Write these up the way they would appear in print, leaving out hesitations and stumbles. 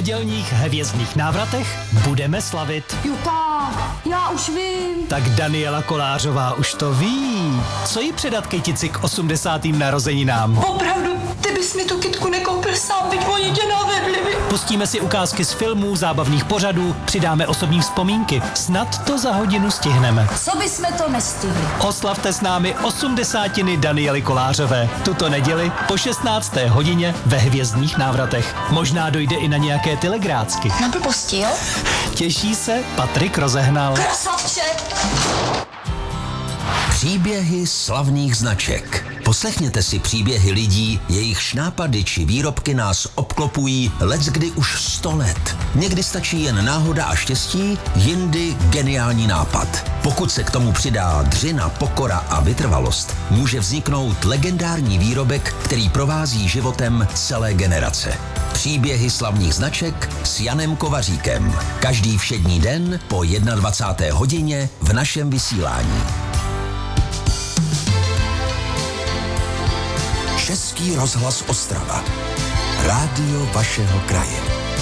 nedělních hvězdných návratech budeme slavit. Juta, já už vím. Tak Daniela Kolářová už to ví. Co jí předat kytici k 80. narozeninám? Opravdu, ty bys mi tu kytku nekoupil sám, byť oni tě navedli. Pustíme si ukázky z filmů, zábavných pořadů, přidáme osobní vzpomínky. Snad to za hodinu stihneme. Co bysme to nestihli? Oslavte s námi 80. Daniely Kolářové. Tuto neděli po 16. hodině ve hvězdných návratech. Možná dojde i na nějaké telegrácky. Na blbosti, jo? Těší se Patrik Rozehnal. Krasavče! Příběhy slavných značek. Poslechněte si příběhy lidí, jejichž nápady či výrobky nás obklopují leckdy už 100 let. Někdy stačí jen náhoda a štěstí, jindy geniální nápad. Pokud se k tomu přidá dřina, pokora a vytrvalost, může vzniknout legendární výrobek, který provází životem celé generace. Příběhy slavných značek s Janem Kovaříkem. Každý všední den po 21. hodině v našem vysílání. Český rozhlas Ostrava. Rádio vašeho kraje.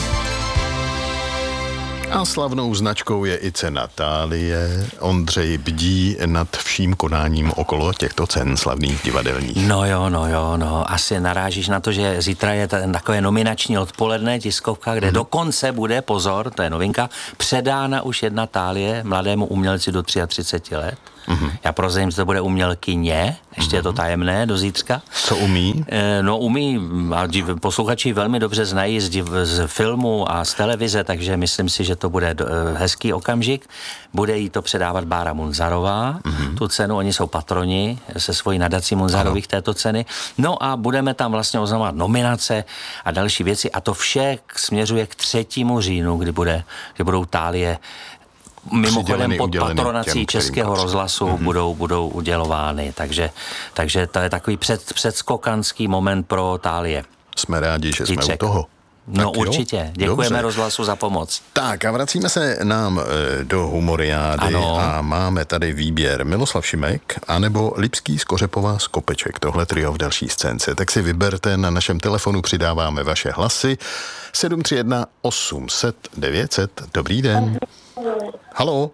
A slavnou značkou je i cena Thálie. Ondřej bdí nad vším konáním okolo těchto cen slavných divadelních. No jo. Asi narážíš na to, že zítra je takové nominační odpoledne tiskovka, kde dokonce bude, pozor, to je novinka, předána už jedna Thálie mladému umělci do 33 let. Já prozradím, že to bude umělkyně, ještě je to tajemné do zítřka. Co umí? No umí, a posluchači velmi dobře znají z filmu a z televize, takže myslím si, že to bude hezký okamžik. Bude jí to předávat Bára Munzarová, tu cenu, oni jsou patroni se svojí nadací Munzarových této ceny. No a budeme tam vlastně oznamovat nominace a další věci a to vše směřuje k 3. říjnu, kdy budou Thálie mimochodem pod patronací Českého rozhlasu budou udělovány, takže to je takový předskokanský moment pro Thálie. Jsme rádi, že jsme u toho. No tak určitě, jo? děkujeme Dobře. Rozhlasu za pomoc. Tak a vracíme se nám do humoriády. Ano. A máme tady výběr Miloslav Šimek anebo Lipský z Kořepova z Kopeček. Tohle trio v další scénce. Tak si vyberte, na našem telefonu přidáváme vaše hlasy. 731 800 900. Dobrý den. Halo.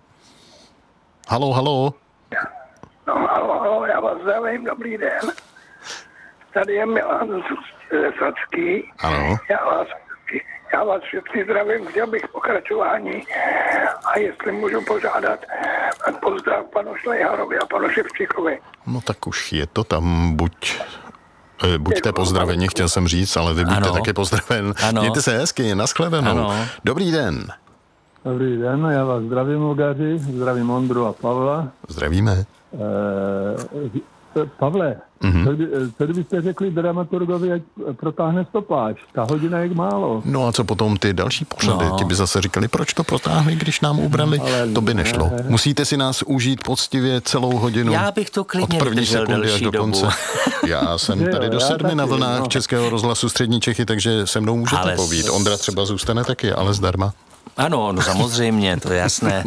No, halo, já vás zdravím, dobrý den. Tady je Milan Sacký. Ano. Já vás všechny zdravím, chtěl bych pokračování a jestli můžu požádat pozdrav panu Šlejharovi a panu Ševčíkovi. No tak už je to tam, buďte pozdraveni, chtěl jsem říct, ale vy buďte také pozdraven. Ano. Mějte se hezky, nashledanou. Ano. Dobrý den. Dobrý den, já vás zdravím, Lugaři, zdravím Ondru a Pavla. Zdravíme. Pavle, co kdybyste řekli dramaturgovi, ať protáhne stopáž? Ta hodina je málo. No a co potom ty další pořady? Ti by zase říkali, proč to protáhli, když nám ubrali? To by nešlo. Musíte si nás užít poctivě celou hodinu. Já bych to klidně od první vydržel sekundy až do konce. Já jsem tady do 7 na vlnách Českého rozhlasu Střední Čechy, takže se mnou můžete povídat. Ondra třeba zůstane taky, ale zdarma. Ano, no samozřejmě, to je jasné.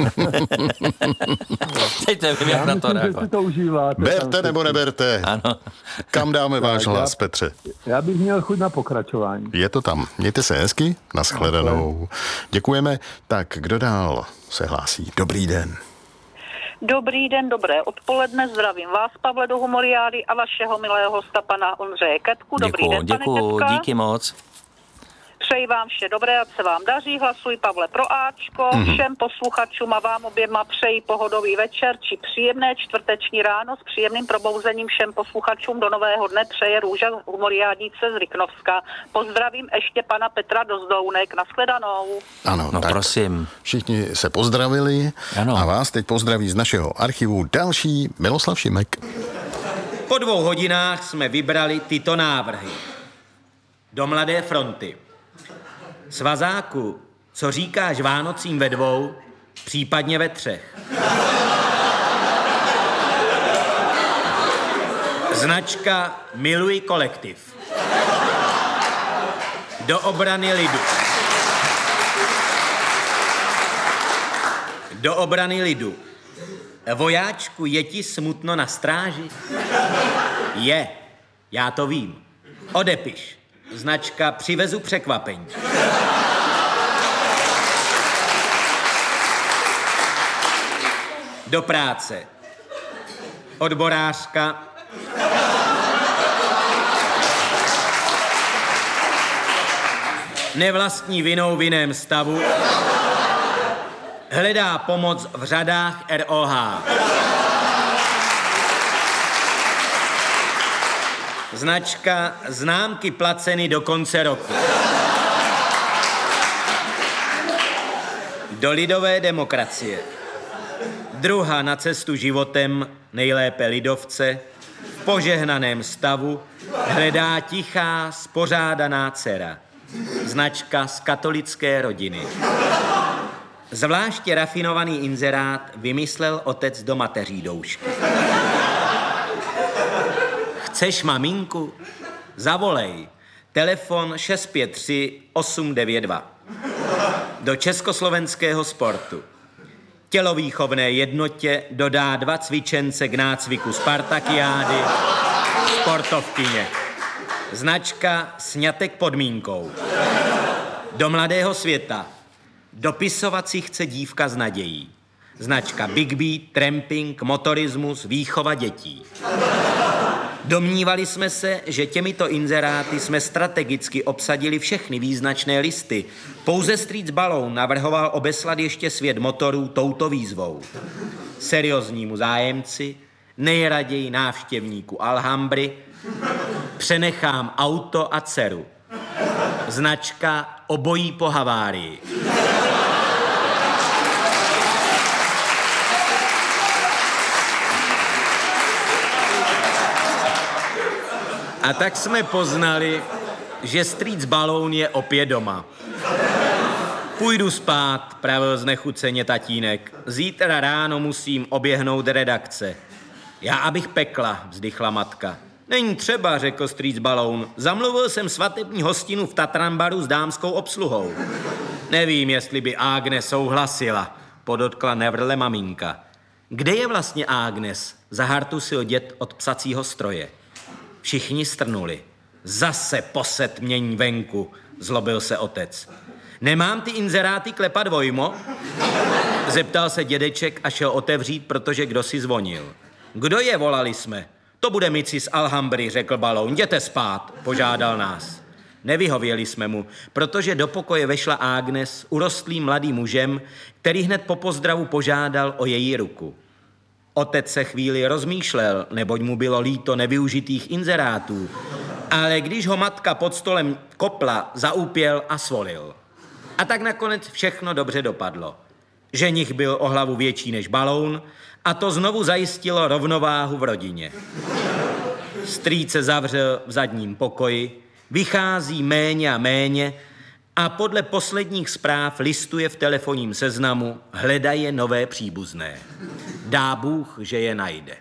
Teď nevím, jak na to reagovat. Berte nebo neberte. Ano. Kam dáme váš hlas, Petře? Já bych měl chuť na pokračování. Je to tam. Mějte se hezky, nashledanou. Děkujeme. Tak, kdo dál se hlásí? Dobrý den. Dobrý den, dobré odpoledne, zdravím vás, Pavle, do humoriády a vašeho milého hosta, pana Ondřeje Ketku. Dobrý den, pane Ketka. Díky moc. Přeji vám vše dobré, ať se vám daří, hlasuj Pavle pro Ačko, všem posluchačům a vám oběma přeji pohodový večer či příjemné čtvrteční ráno s příjemným probouzením všem posluchačům do nového dne přeje Růža humoriádnice z Ryknovska. Pozdravím ještě pana Petra Dozdounek, nashledanou. Ano, no tak prosím. Všichni se pozdravili a vás teď pozdraví z našeho archivu další Miloslav Šimek. Po 2 hodinách jsme vybrali tyto návrhy. Do Mladé fronty. Svazáku, co říkáš Vánocím ve 2, případně ve 3? Značka Miluji kolektiv. Do obrany lidu. Do obrany lidu. Vojáčku, je ti smutno na stráži? Je, já to vím. Odepiš. Značka Přivezu překvapení. do práce. Odborářka nevlastní vinou v jiném stavu hledá pomoc v řadách ROH. Značka známky placeny do konce roku. Do lidové demokracie. Druhá na cestu životem, nejlépe lidovce, v požehnaném stavu hledá tichá, spořádaná dcera. Značka z katolické rodiny. Zvláště rafinovaný inzerát vymyslel otec do mateří doušky. Chceš maminku? Zavolej. Telefon 653 892. Do Československého sportu. Tělovýchovné jednotě dodá 2 cvičence k nácviku Spartakiády, sportovkyně. Značka sňatek podmínkou. Do mladého světa. Dopisovat si chce dívka s nadějí. Značka Big Beat, tramping, motorismus, výchova dětí. Domnívali jsme se, že těmito inzeráty jsme strategicky obsadili všechny význačné listy. Pouze Streets Balloon navrhoval obeslat ještě svět motorů touto výzvou. Serióznímu zájemci, nejraději návštěvníku Alhambry, přenechám auto a dceru. Značka obojí po havárii. A tak jsme poznali, že Streets Balloon je opět doma. Půjdu spát, pravil znechuceně tatínek. Zítra ráno musím oběhnout redakce. Já abych pekla, vzdychla matka. Není třeba, řekl Streets Balloon. Zamluvil jsem svatební hostinu v Tatranbaru s dámskou obsluhou. Nevím, jestli by Agnes souhlasila, podotkla nevrle maminka. Kde je vlastně Agnes? Zahartusil děd od psacího stroje. Všichni strnuli. Zase poset mění venku, zlobil se otec. Nemám ty inzeráty klepat vojmo? Zeptal se dědeček a šel otevřít, protože kdo si zvonil. Kdo je, volali jsme. To bude Mici z Alhambry, řekl Balloon. Jděte spát, požádal nás. Nevyhověli jsme mu, protože do pokoje vešla Agnes urostlým mladým mužem, který hned po pozdravu požádal o její ruku. Otec se chvíli rozmýšlel, neboť mu bylo líto nevyužitých inzerátů, ale když ho matka pod stolem kopla, zaúpěl a svolil. A tak nakonec všechno dobře dopadlo. Ženich byl o hlavu větší než Balloon a to znovu zajistilo rovnováhu v rodině. Strýc se zavřel v zadním pokoji, vychází méně a méně a podle posledních zpráv listuje v telefonním seznamu, hledaje nové příbuzné. Dá Bůh, že je najde.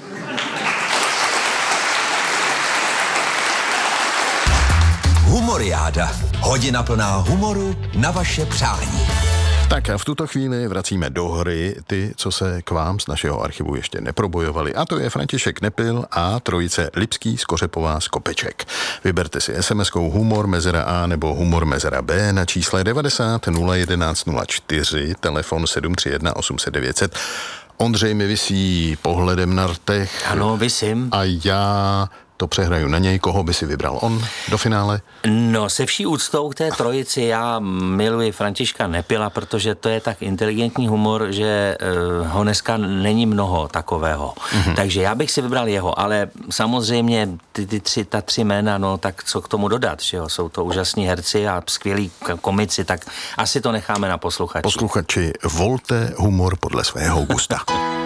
Humoriáda. Hodina plná humoru na vaše přání. Tak a v tuto chvíli vracíme do hry ty, co se k vám z našeho archivu ještě neprobojovali. A to je František Nepil a trojice Lipský, Skořepová, Skopeček. Vyberte si SMS-kou humor mezera A nebo humor mezera B na čísle 90 011 04, telefon 731 800 900. Ondřej mi visí pohledem na rtech. Ano, visím. A já to přehraju na něj. Koho by si vybral on do finále? No, se vší úctou k té trojici já miluji Františka Nepila, protože to je tak inteligentní humor, že ho dneska není mnoho takového. Mm-hmm. Takže já bych si vybral jeho, ale samozřejmě ta tři jména, no tak co k tomu dodat, že jo? Jsou to úžasní herci a skvělí komici, tak asi to necháme na posluchači. Posluchači, volte humor podle svého gusta.